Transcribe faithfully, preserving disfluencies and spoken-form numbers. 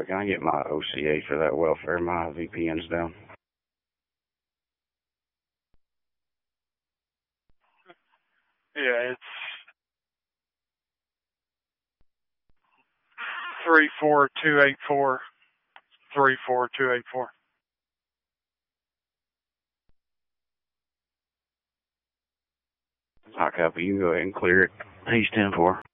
quick. Can I get my O C A for that welfare? My V P N's down. Yeah, it's three four two eight four. Three four two eight four. Hot copy. You can go ahead and clear it. He's ten four.